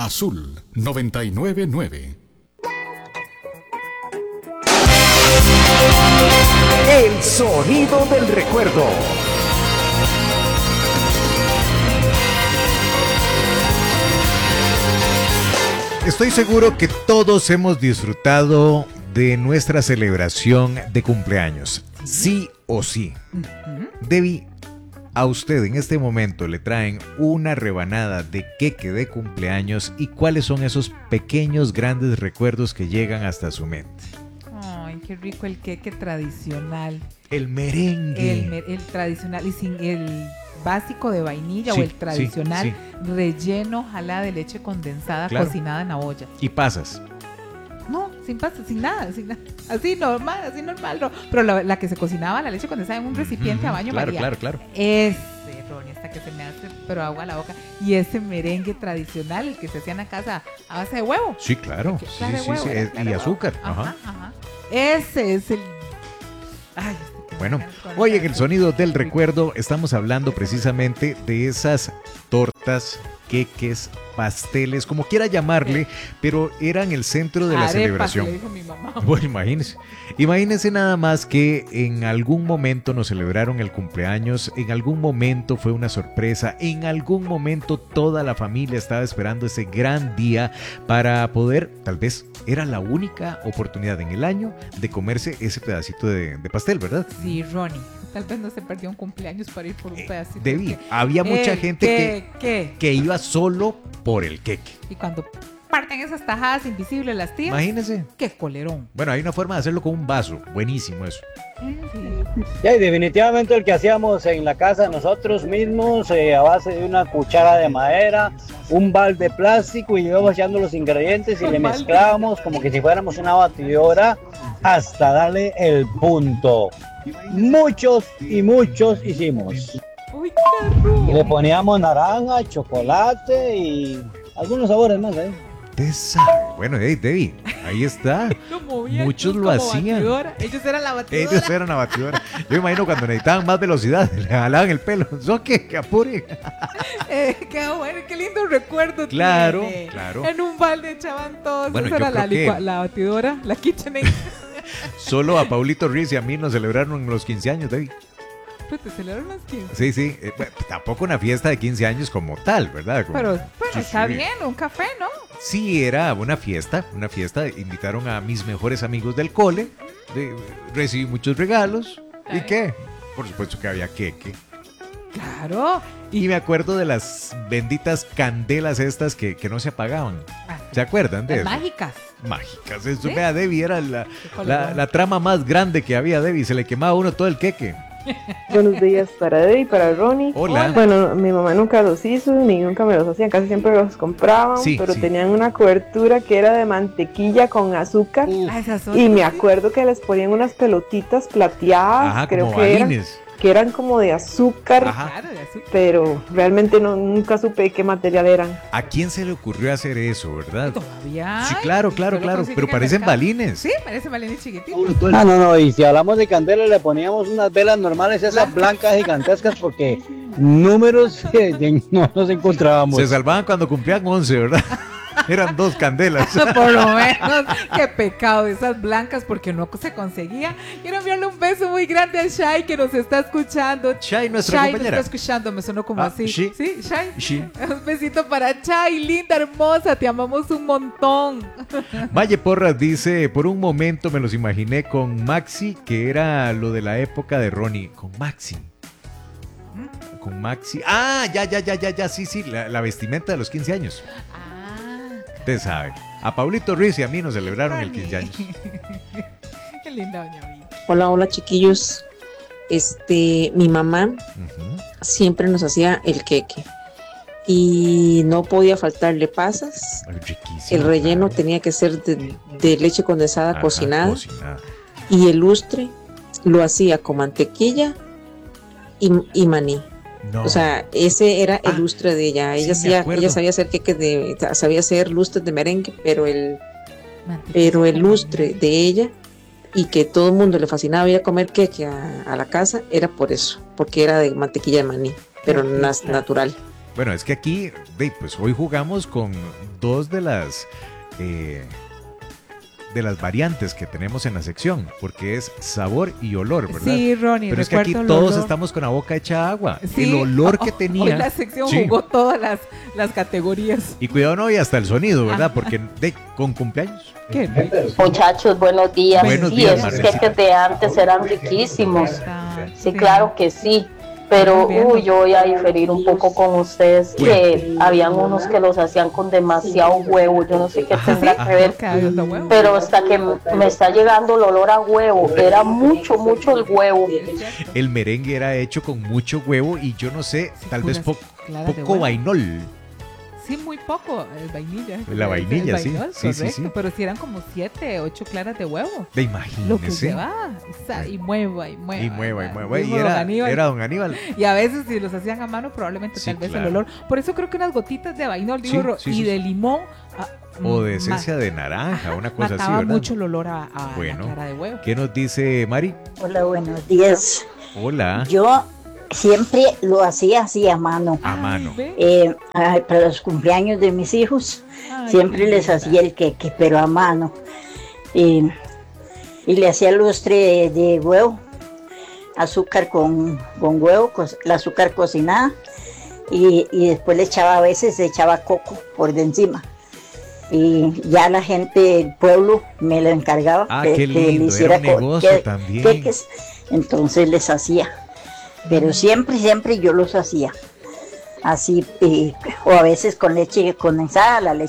Azul 999. El sonido del recuerdo. Estoy seguro que todos hemos disfrutado de nuestra celebración de cumpleaños, sí o sí. Debbie, a usted en este momento le traen una rebanada de queque de cumpleaños y cuáles son esos pequeños grandes recuerdos que llegan hasta su mente. Ay, qué rico el queque tradicional. El merengue. El tradicional y sin el básico de vainilla Sí, o el tradicional sí, relleno, ojalá de leche condensada Claro. cocinada en la olla. Y pasas. No, sin pasta, sin nada. Así normal, no. Pero la que se cocinaba, la leche condensada en un recipiente a baño Claro, María. claro. Ese, Ronnie, hasta que se me hace, pero agua a la boca. Y ese merengue tradicional, el que se hacía en la casa a base de huevo. Sí, claro. Que- Sí, clara de sí, huevo, sí, era clara y de azúcar. huevo. Ajá. Ajá. Ese es el... Ay, Bueno, hoy en el sonido del recuerdo estamos hablando precisamente de esas tortas, queques, pasteles, como quiera llamarle, pero eran el centro de la Arepas, celebración. le dijo mi mamá. Bueno, imagínense nada más que en algún momento nos celebraron el cumpleaños, en algún momento fue una sorpresa, en algún momento toda la familia estaba esperando ese gran día para poder, tal vez era la única oportunidad en el año de comerse ese pedacito de pastel, ¿verdad? Sí, Ronnie. Tal vez no se perdió un cumpleaños para ir por un pedacito. Debbie, había mucha gente ¿Qué? que iba solo por el queque. Y cuando parten esas tajadas invisibles las tías, Imagínense. qué colerón. Bueno, hay una forma de hacerlo con un vaso. Buenísimo eso. Sí. Ya, y definitivamente el que hacíamos en la casa nosotros mismos, a base de una cuchara de madera, un balde de plástico, y íbamos echando los ingredientes y le mezclábamos como que si fuéramos una batidora hasta darle el punto. Muchos y muchos hicimos. Uy, qué rico. Y le poníamos naranja, chocolate y algunos sabores más, ¿eh? Bueno, Debbie, ahí está. Lo movían, Muchos lo como hacían. batidora. Ellos eran la batidora. Ellos eran la batidora. Yo me imagino cuando necesitaban más velocidad, le jalaban el pelo. ¿So qué? Que apure. Qué bueno, qué lindo recuerdo. Claro, tiene. claro. En un balde echaban todos. Bueno, Esa yo era la, creo que- la batidora, la KitchenAid. Solo a Paulito Ruiz y a mí nos celebraron los 15 años, Debbie. Pues te celebraron las 15. Sí, sí. Bueno, tampoco una fiesta de 15 años como tal, ¿verdad? Como- Pero Sí, está sí. bien, un café, ¿no? Sí, era una fiesta. Invitaron a mis mejores amigos del cole. Recibí muchos regalos. ¿Y Ay. qué? Por supuesto que había queque. Claro. Y me acuerdo de las benditas candelas estas que no se apagaban. ¿Se acuerdan de Las eso? mágicas. Mágicas. Eso, ¿Sí? vea, Debbie era colorón. la trama más grande que había, Debbie. Se le quemaba a uno todo el queque. Buenos días para Debbie, para Ronnie. Hola. Bueno, mi mamá nunca los hizo ni nunca me los hacían, casi siempre los compraban, Sí, pero sí. tenían una cobertura que era de mantequilla con azúcar. Ah, esas son- Y me acuerdo que les ponían unas pelotitas plateadas, Ajá, creo como que eran, balines. que eran como de azúcar, Ajá. Claro, de azúcar. pero realmente nunca supe de qué material eran. ¿A quién se le ocurrió hacer eso, verdad? Todavía. Sí, hay. claro, Yo lo conseguí pero en el parecen mercado. balines. Sí, parecen balines chiquititos. Ah, no, y si hablamos de candela le poníamos unas velas normales, esas blancas gigantescas, porque números no los encontrábamos. Se salvaban cuando cumplían 11, ¿verdad? Eran 2 candelas. Por lo menos, qué pecado esas blancas porque no se conseguía. Quiero enviarle un beso muy grande a Shai que nos está escuchando. Shai, nuestra Shai compañera. nos está escuchando, me sonó como Ah, así. sí. ¿Sí, Shai? Sí. Un besito para Shai, linda, hermosa, te amamos un montón. Valle Porras dice, por un momento me los imaginé con Maxi, que era lo de la época de Ronnie. Con Maxi. Con Maxi. Ah, ya, sí, la vestimenta de los 15 años. Usted sabe. A Paulito Ruiz y a mí nos celebraron el 15 años. Qué linda doña Vita. Hola chiquillos. Mi mamá Ujú. siempre nos hacía el queque y no podía faltarle pasas. Ay, riquísimo, El relleno claro. tenía que ser de leche condensada Ajá, cocinada cocinada. y el lustre lo hacía con mantequilla y maní. No. O sea, ese era el Ah, lustre de ella. sí, Ella, me acuerdo. sabía hacer sabía hacer lustres de merengue, pero el lustre de ella y que todo el mundo le fascinaba ir a comer queque a la casa era por eso, porque era de mantequilla de maní, pero natural. Bueno, es que aquí, pues hoy jugamos con dos de las variantes que tenemos en la sección, porque es sabor y olor, ¿verdad? Sí, Ronnie, pero es que aquí recuerdo el todos olor. estamos con la boca hecha agua. Sí, El olor que tenía. Hoy la sección Sí. jugó todas las categorías. Y cuidado, no, y hasta el sonido, ¿verdad? Ajá. Porque con cumpleaños. Qué rico. Muchachos, buenos días. Buenos Sí, días, esos Margarita. queques de antes eran riquísimos. Sí, claro que sí. Pero, Bien. yo voy a diferir un poco con ustedes, que habían unos que los hacían con demasiado huevo. Yo no sé qué tendrá que ver. Que había otro huevo. Pero hasta que me está llegando el olor a huevo. Era mucho, mucho el huevo. El merengue era hecho con mucho huevo y yo no sé, Sí, tal vez puras claras de poco huevo. vainol. Sí, muy poco, el vainilla. La vainilla, El sí. vainol, Sí, sí, correcto, sí. pero si eran como 7, 8 claras de huevo. De Lo que imagínese. llevaba, y mueva, y mueva. Y mueva, y mueva. Mismo Y don era Aníbal. don Aníbal. Y a veces si los hacían a mano, probablemente Sí, tal vez claro. el olor. Por eso creo que unas gotitas de vainol, digo, Sí, sí, y sí, de sí. limón. O de esencia de naranja, una cosa así, mataba ¿verdad? mucho el olor a Bueno. la clara de huevo. ¿Qué nos dice Mari? Hola, buenos días. Hola. Yo siempre lo hacía así a mano. A mano. ¿Ve? Para los cumpleaños de mis hijos, Ay, siempre qué les linda. hacía el queque, pero a mano. Y le hacía lustre de huevo, azúcar con huevo, el azúcar cocinada. Y después a veces le echaba coco por de encima. Y ya la gente del pueblo me lo encargaba Ah, que qué le lindo, hiciera era un negocio también. queques. Entonces les hacía. Pero siempre yo los hacía. Así, o a veces con leche condensada, la leche